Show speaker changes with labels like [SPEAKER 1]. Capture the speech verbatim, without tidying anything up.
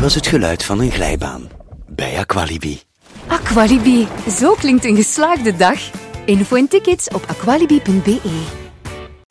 [SPEAKER 1] als het geluid van een glijbaan. Bij Aqualibi.
[SPEAKER 2] Aqualibi, zo klinkt een geslaagde dag. Info en tickets op aqualibi punt be.